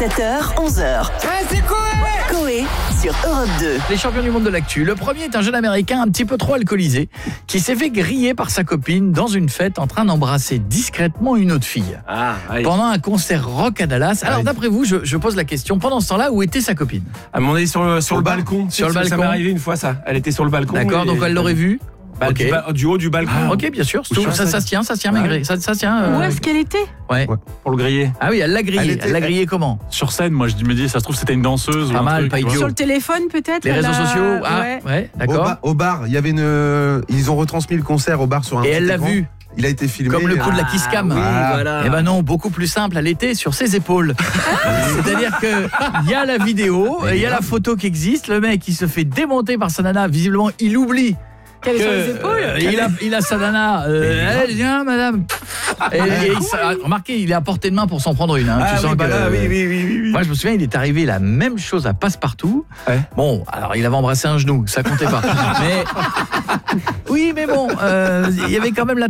7h, 11h. Ouais, c'est Coé sur Europe 2. Les champions du monde de l'actu. Le premier est un jeune américain un petit peu trop alcoolisé qui s'est fait griller par sa copine dans une fête en train d'embrasser discrètement une autre fille. Pendant un concert rock à Dallas. Alors d'après vous, je pose la question, pendant ce temps-là, où était sa copine? À mon avis sur le balcon. Sur le balcon. Ça m'est arrivé une fois ça. Elle était sur le balcon. D'accord, donc elle l'aurait vu. Okay. Du haut du balcon. Ok, bien sûr. Ça se tient, Maigret. Ça tient. Où est-ce qu'elle était? Ouais. Pour le griller. Ah oui, elle l'a grillé. Elle l'a grillé comment? Sur scène, moi je me dis, ça se trouve c'était une danseuse. Pas mal, pas idiot. Sur le téléphone peut-être? Les réseaux sociaux. Ah, ouais, d'accord. Au bar, il y avait ils ont retransmis le concert au bar sur un. Et elle l'a vu. Il a été filmé. Comme le coup de la kiss cam. Voilà. Eh ben non, beaucoup plus simple, elle était sur ses épaules. C'est-à-dire que il y a la vidéo, il y a la photo qui existe, le mec il se fait démonter par sa nana, visiblement il oublie. Qu'elle est sur les épaules. Il a sa nana. Elle vient, madame. Remarquez, il est à portée de main pour s'en prendre une. Hein. Tu sens que, oui. Moi, je me souviens, il est arrivé la même chose à Passepartout. Ouais. Bon, alors il avait embrassé un genou, ça comptait pas. Mais oui, mais bon, il y avait quand même la